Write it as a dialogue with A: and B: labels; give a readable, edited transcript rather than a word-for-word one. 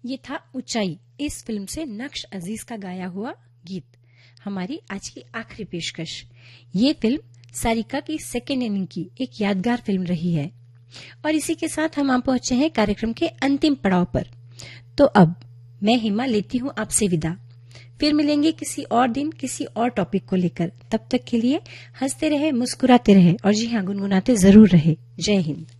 A: ये था ऊंचाई, इस फिल्म से नक्श अजीज का गाया हुआ गीत। हमारी आज की आखिरी पेशकश, ये फिल्म सारिका की सेकेंड इनिंग की एक यादगार फिल्म रही है। और इसी के साथ हम पहुंचे हैं कार्यक्रम के अंतिम पड़ाव पर। तो अब मैं हिमा लेती हूँ आपसे विदा। फिर मिलेंगे किसी और दिन किसी और टॉपिक को लेकर। तब तक के लिए हंसते रहे, मुस्कुराते रहे और जी हाँ, गुनगुनाते जरूर रहे। जय हिंद।